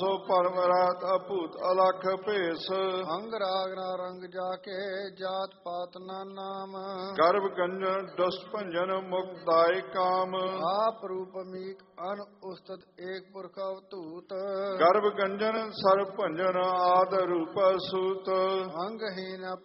ਸੋ ਪਰਮ ਰਾਤ ਅਭੂਤ ਅਲਖ ਭੇਸ। ਅੰਗ ਰਾਗ ਨਾ ਰੰਗ ਜਾ ਕੇ ਜਾਤ ਪਾਤ ਨਾ ਨਾਮ। ਗਰਭ ਗੰਜਨ ਦੁਸ਼ਟ ਭੰਜਨ ਮੁਕਤ ਦਾਇ ਕਾਮ। ਆਪ ਰੂਪ ਮੀਕ ਅਨ ਉਸਤਤ ਏਕ ਪੁਰਖ ਅਵਧੂਤ। ਗਰਭ ਗੰਜਨ ਸਰਬ ਭੰਜਨ ਆਦ ਰੂਪ ਸੂਤ। ਅੰਗਹੀਨ